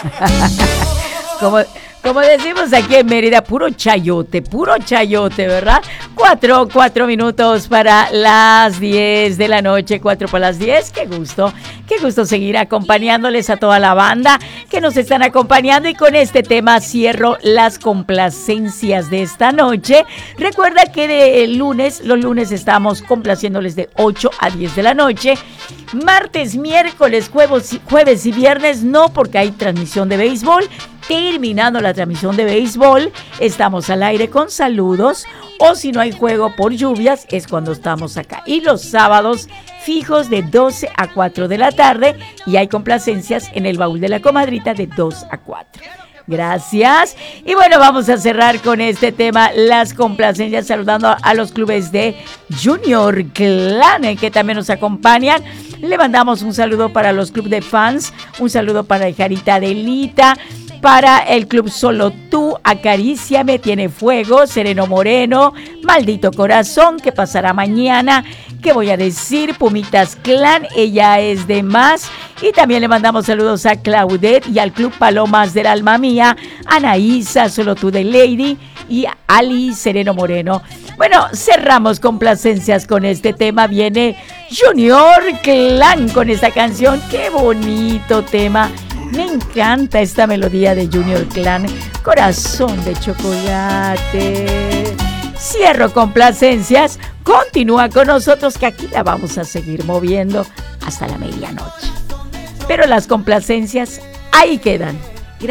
Como, como decimos aquí en Mérida, puro chayote, ¿verdad? Cuatro minutos para las 10 de la noche, 4 para las 10. Qué gusto seguir acompañándoles a toda la banda que nos están acompañando. Y con este tema cierro las complacencias de esta noche. Recuerda que los lunes estamos complaciéndoles de 8 a 10 de la noche. Martes, miércoles, jueves y viernes no, porque hay transmisión de béisbol. Terminando la transmisión de béisbol, estamos al aire con saludos, o si no hay juego por lluvias, es cuando estamos acá. Y los sábados fijos de 12 a 4 de la tarde, y hay complacencias en el baúl de la comadrita de 2 a 4. Gracias. Y bueno, vamos a cerrar con este tema, las complacencias, saludando a los clubes de Junior Clan, que también nos acompañan. Le mandamos un saludo para los clubes de fans, un saludo para Jarita Adelita, para el club Solo Tú, Acaríciame, Tiene Fuego, Sereno Moreno, Maldito Corazón, que pasará mañana, ¿qué voy a decir? Pumitas Clan, Ella es de Más. Y también le mandamos saludos a Claudette y al club Palomas del Alma Mía, Anaísa, Solo Tú de Lady y Ali Sereno Moreno. Bueno, cerramos complacencias con este tema. Viene Junior Clan con esta canción. ¡Qué bonito tema! Me encanta esta melodía de Junior Clan, Corazón de Chocolate. Cierro complacencias. Continúa con nosotros, que aquí la vamos a seguir moviendo hasta la medianoche. Pero las complacencias ahí quedan.